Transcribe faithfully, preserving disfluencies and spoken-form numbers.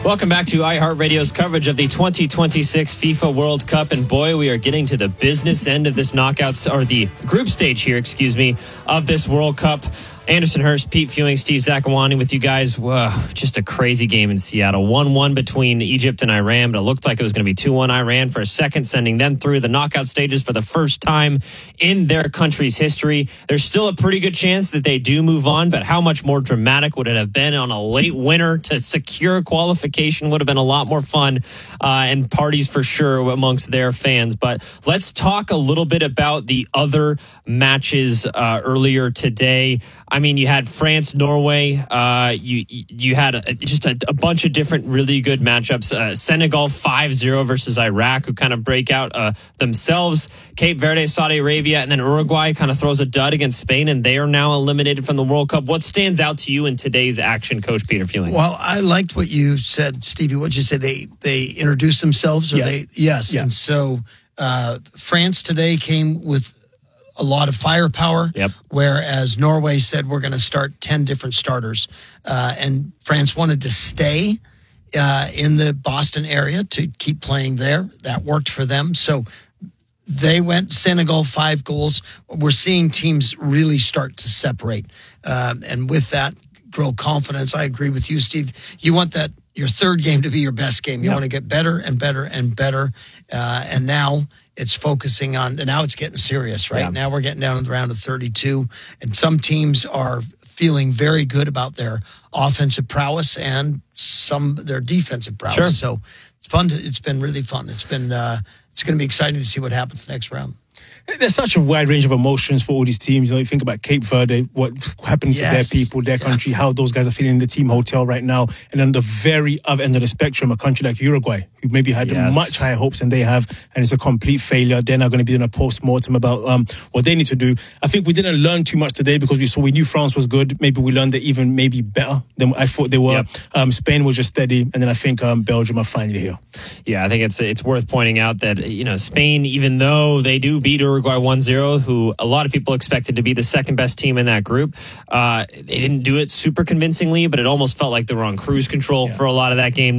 Welcome back to iHeartRadio's coverage of the twenty twenty-six FIFA World Cup. And boy, we are getting to the business end of this knockouts, or the group stage here, excuse me, of this World Cup. Anderson Hurst, Pete Fewing, Steve Zakawani with you guys. Whoa, just a crazy game in Seattle. one one between Egypt and Iran, but it looked like it was going to be two one Iran for a second, sending them through the knockout stages for the first time in their country's history. There's still a pretty good chance that they do move on, but how much more dramatic would it have been on a late winner to secure qualification? Would have been a lot more fun uh, and parties for sure amongst their fans. But let's talk a little bit about the other matches uh, earlier today. I mean, you had France, Norway. Uh, you you had a, just a, a bunch of different really good matchups. Uh, Senegal five zero versus Iraq, who kind of break out uh, themselves. Cape Verde, Saudi Arabia, and then Uruguay kind of throws a dud against Spain, and they are now eliminated from the World Cup. What stands out to you in today's action, Coach Peter Fewing? Well, I liked what you said, Stevie. What did you say? They they introduced themselves, or yes. they yes, yes. And so uh, France today came with a lot of firepower, yep. whereas Norway said we're going to start ten different starters. Uh, and France wanted to stay uh, in the Boston area to keep playing there. That worked for them. So they went Senegal, five goals. We're seeing teams really start to separate. Um, and with that, grow confidence. I agree with you, Steve. You want that your third game to be your best game. You yep. want to get better and better and better. Uh, and now it's focusing on, and now it's getting serious, right? Yeah. Now we're getting down to the round of thirty-two, and some teams are feeling very good about their offensive prowess and some their defensive prowess. Sure. So it's fun. To, it's been really fun. It's been, uh, it's going to be exciting to see what happens next round. There's such a wide range of emotions for all these teams. You know, you think about Cape Verde, what happened yes. to their people, their yeah. country, how those guys are feeling in the team hotel right now. And then the very other end of the spectrum, a country like Uruguay, who maybe had yes. much higher hopes than they have, and it's a complete failure. They're now going to be doing a post-mortem about um, what they need to do. I think we didn't learn too much today because we saw, we knew France was good. Maybe we learned that even maybe better than I thought they were. Yep. Um, Spain was just steady, and then I think um, Belgium are finally here. Yeah, I think it's it's worth pointing out that, you know, Spain, even though they do beat Uruguay one zero, who a lot of people expected to be the second best team in that group, uh, they didn't do it super convincingly, but it almost felt like they were on cruise control yeah. for a lot of that game.